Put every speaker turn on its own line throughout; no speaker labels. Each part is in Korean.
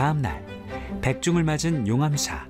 다음 날 백중을 맞은 용암사.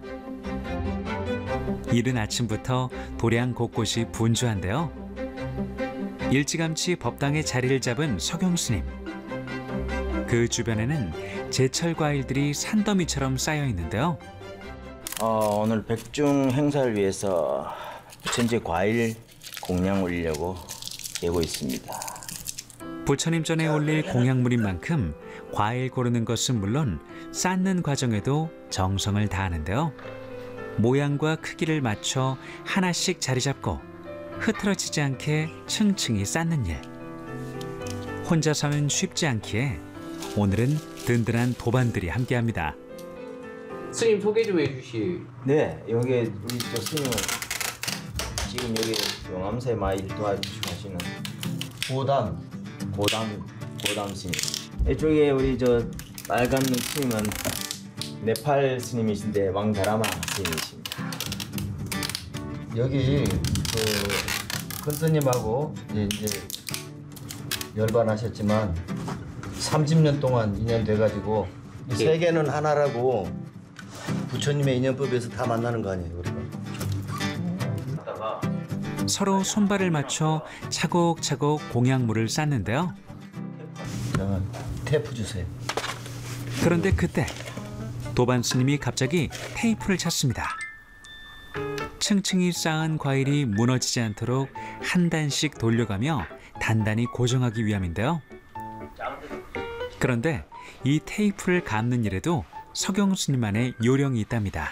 이른 아침부터 도량 곳곳이 분주한데요. 일찌감치 법당에 자리를 잡은 석용스님. 그 주변에는 제철 과일들이 산더미처럼 쌓여 있는데요.
오늘 백중 행사를 위해서 부처님제 과일 공양 올리려고 예고 있습니다.
부처님 전에 올릴 공양물인 만큼 과일 고르는 것은 물론 쌓는 과정에도 정성을 다하는데요. 모양과 크기를 맞춰 하나씩 자리 잡고 흐트러지지 않게 층층이 쌓는 일. 혼자서는 쉽지 않기에 오늘은 든든한 도반들이 함께합니다.
스님 소개 좀 해주시.
네, 여기 우리 저 스님은 지금 여기 용암사에 많이 도와주시고 하시는 고담 스님. 이쪽에 우리 저 빨간 스님은 네팔 스님이신데 왕다라마 스님이십니다.
여기 큰 스님하고 이제 열반하셨지만 30년 동안 인연 돼가지고 세계는 하나라고 부처님의 인연법에서 다 만나는 거 아니에요, 우리가?
서로 손발을 맞춰 차곡차곡 공양물을 쌓는데요.
테이프 주세요.
그런데 그때 도반 스님이 갑자기 테이프를 찾습니다. 층층이 쌓은 과일이 무너지지 않도록 한 단씩 돌려가며 단단히 고정하기 위함인데요. 그런데 이 테이프를 감는 일에도 석용 스님만의 요령이 있답니다.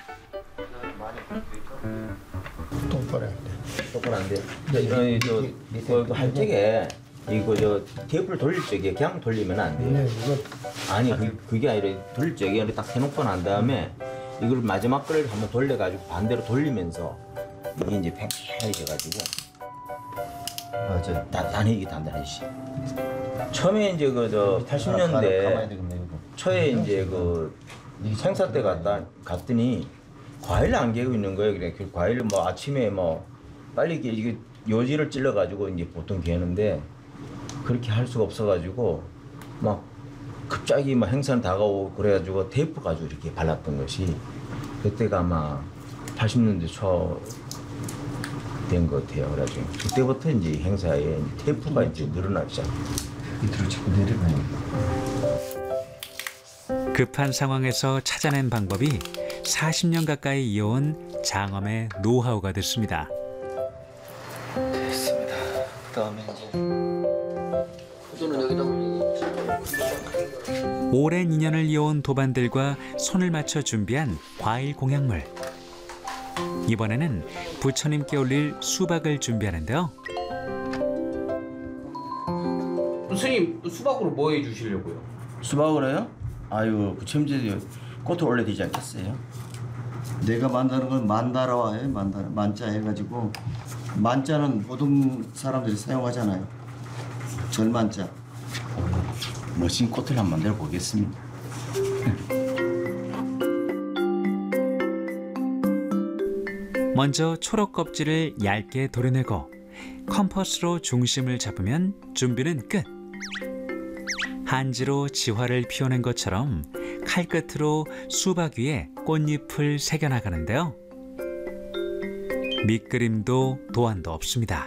똑바로 해야 돼.
똑바로 안 돼요. 이거 할 적에 이거 저 테이프를 돌릴 적에 그냥 돌리면 안 돼요.
네, 이거
아니 그게 아니라 돌릴 적에 이렇게 딱 해놓고 난 다음에 이걸 마지막 거를 한번 돌려가지고 반대로 돌리면서 이게 이제 팽팽해져가지고
맞아.
단단해지. 처음에 이제 그
가만히
80년대
되겠네, 이거.
초에 이제 그 행사 때 갔더니 과일을 안 개고 있는 거예요. 그래 그 과일을 뭐 아침에 뭐 빨리 이게 요지를 찔러가지고 이제 보통 개는데 그렇게 할 수가 없어가지고 막 갑자기 막 행사는 다가오고 그래가지고 테이프 가지고 이렇게 발랐던 것이 그때가 아마 80년대 초 된 것 같아요. 그래가지고 그때부터 이제 행사에 테이프가 이제 늘어나기 시작해요.
밑으로 자꾸 내려가니까.
급한 상황에서 찾아낸 방법이 40년 가까이 이어온 장엄의 노하우가 됐습니다.
됐습니다. 그다음에 이제
저는 여기다 올리기.
오랜 인연을 이어온 도반들과 손을 맞춰 준비한 과일 공양물. 이번에는 부처님께 올릴 수박을 준비하는데요.
스님 수박으로 뭐 해주시려고요?
수박으로요? 아유 부처님제 꽃을 올려야 되지 않겠어요?
내가 만드는 건 만다라와 해, 만자 해가지고 만자는 모든 사람들이 사용하잖아요. 절만자.
멋진 꽃을 한번 만들어 보겠습니다.
먼저 초록 껍질을 얇게 도려내고 컴퍼스로 중심을 잡으면 준비는 끝. 한지로 지화를 피워낸 것처럼 칼끝으로 수박 위에 꽃잎을 새겨나가는데요. 밑그림도 도안도 없습니다.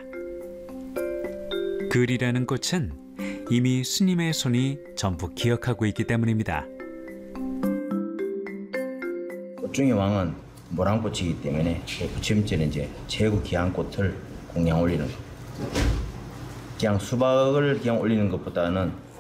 글이라는 꽃은 이미 스님의 손이 전부 기억하고 있기 때문입니다.
꽃 중의 왕은 모란꽃이기 때문에 부처님께는 이제 최고 귀한 꽃을 공양 올리는 거. 그냥 수박을 그냥 올리는 것보다는